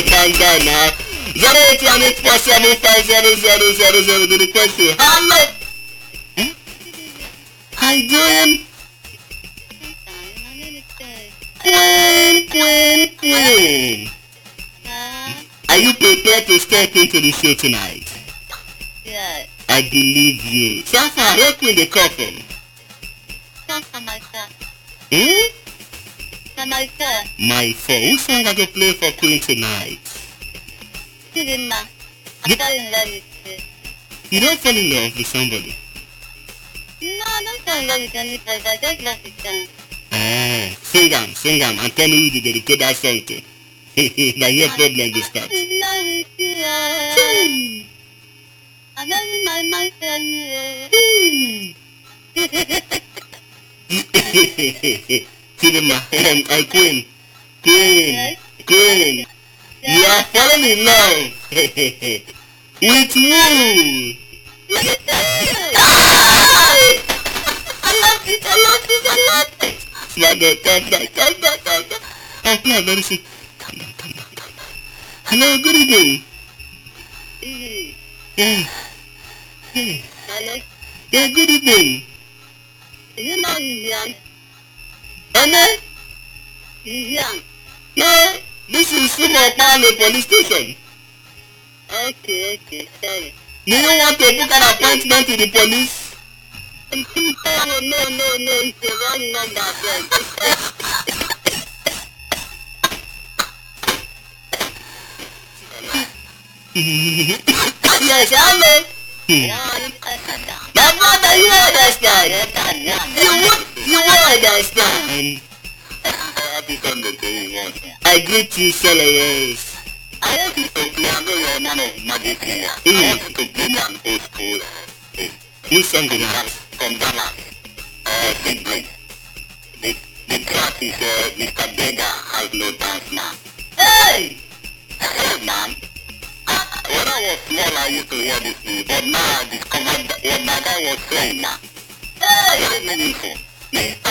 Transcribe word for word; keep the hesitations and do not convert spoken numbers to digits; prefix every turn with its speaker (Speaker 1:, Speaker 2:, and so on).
Speaker 1: calm down now. Zero eight one eight four seven five zero zero zero zero. The request to hello. Eh? How you doing? Queen, Queen, Queen. Are you prepared to step into the show tonight?
Speaker 2: Yes.
Speaker 1: I believe you. So far, help me in the coffin.
Speaker 2: Come for myself.
Speaker 1: Hmm?
Speaker 2: For myself.
Speaker 1: My phone. Which song are you play for Queen tonight?
Speaker 2: Chidinma.
Speaker 1: You,
Speaker 2: I'm not in love with you.
Speaker 1: you don't fall in love with somebody.
Speaker 2: No, I don't fall in love with anybody. I just love the song.
Speaker 1: Ah, sing them, sing them, and tell me who you dedicate that song to. Now your problem will start.
Speaker 2: I'm in love with you. I'm loving my myself.
Speaker 1: Chidima, um, I Queen, Queen, Queen, you are falling in love with you.
Speaker 2: I love it, I love it, I love it.
Speaker 1: Calm down, calm down, calm down, calm down. I'm playing very sick. Calm down, calm down, calm down. Hello, good evening. Yeah, yeah,
Speaker 2: Hello?
Speaker 1: yeah, good evening.
Speaker 2: You know he's young.
Speaker 1: Anna?
Speaker 2: He's young.
Speaker 1: No, this is Sumo Palo police station.
Speaker 2: Okay, okay, sorry.
Speaker 1: Do you want to book an appointment with the police?
Speaker 2: No, no, no, no, it's the wrong number, beg.
Speaker 1: Yes, hello.
Speaker 2: No, it's better down.
Speaker 1: My brother, you understand.
Speaker 2: Better down.
Speaker 1: You won't, you won't understand. I greet you, Celeries.
Speaker 2: I don't think so. We are going on a magic here. I want to bring an old school.
Speaker 1: Who sang the last?
Speaker 2: From Ghana. Uh, big break. The, the class is, uh, Mister Bega has no dance now. Hey! Hey, man. When I was small, I used to hear this thing, but now I discovered that what my dad was saying now. Hey! Very meaningful. Mister